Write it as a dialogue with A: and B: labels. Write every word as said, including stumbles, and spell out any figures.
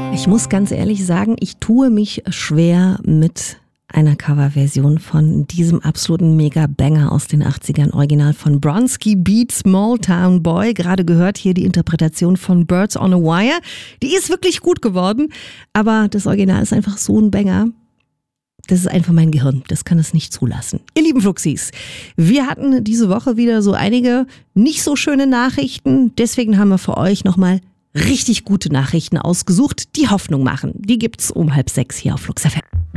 A: Ich muss ganz ehrlich sagen, ich tue mich schwer mit einer Coverversion von diesem absoluten Mega-Banger aus den achtzigern, original von Bronski Beat, Small Town Boy. Gerade gehört hier die Interpretation von Birds on a Wire. Die ist wirklich gut geworden, aber das Original ist einfach so ein Banger. Das ist einfach mein Gehirn, das kann es nicht zulassen. Ihr lieben Fluxis, wir hatten diese Woche wieder so einige nicht so schöne Nachrichten. Deswegen haben wir für euch nochmal richtig gute Nachrichten ausgesucht, die Hoffnung machen. Die gibt's um halb sechs hier auf Flux F M.